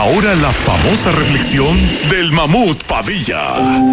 ahora la famosa reflexión del Mamut Padilla.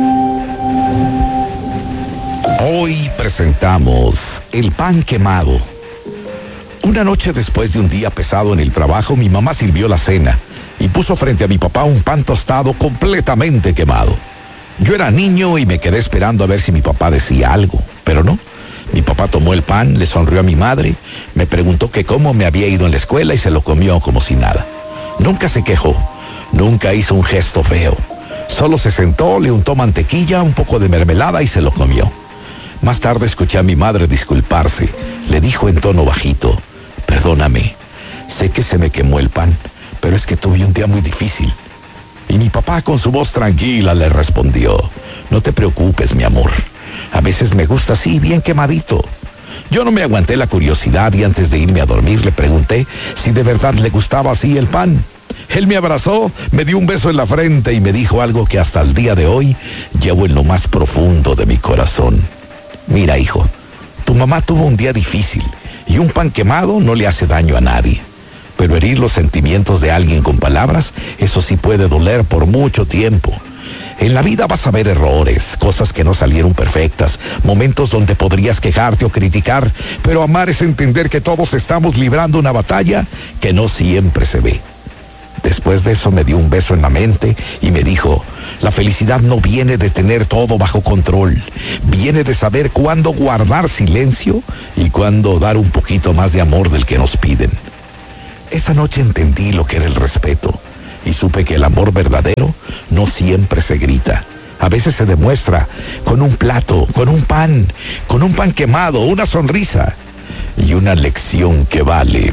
Hoy presentamos el pan quemado. Una noche después de un día pesado en el trabajo, mi mamá sirvió la cena y puso frente a mi papá un pan tostado completamente quemado. Yo era niño y me quedé esperando a ver si mi papá decía algo, pero no. Mi papá tomó el pan, le sonrió a mi madre, me preguntó que cómo me había ido en la escuela y se lo comió como si nada. Nunca se quejó, nunca hizo un gesto feo. Solo se sentó, le untó mantequilla, un poco de mermelada y se lo comió. Más tarde escuché a mi madre disculparse. Le dijo en tono bajito: perdóname, sé que se me quemó el pan, pero es que tuve un día muy difícil. Y mi papá con su voz tranquila le respondió: no te preocupes, mi amor. A veces me gusta así, bien quemadito. Yo no me aguanté la curiosidad y antes de irme a dormir le pregunté si de verdad le gustaba así el pan. Él me abrazó, me dio un beso en la frente y me dijo algo que hasta el día de hoy llevo en lo más profundo de mi corazón. Mira, hijo, tu mamá tuvo un día difícil y un pan quemado no le hace daño a nadie. Pero herir los sentimientos de alguien con palabras, eso sí puede doler por mucho tiempo. En la vida vas a ver errores, cosas que no salieron perfectas, momentos donde podrías quejarte o criticar, pero amar es entender que todos estamos librando una batalla que no siempre se ve. Después de eso me dio un beso en la mente y me dijo: la felicidad no viene de tener todo bajo control, viene de saber cuándo guardar silencio y cuándo dar un poquito más de amor del que nos piden. Esa noche entendí lo que era el respeto y supe que el amor verdadero no siempre se grita. A veces se demuestra con un plato, con un pan quemado, una sonrisa y una lección que vale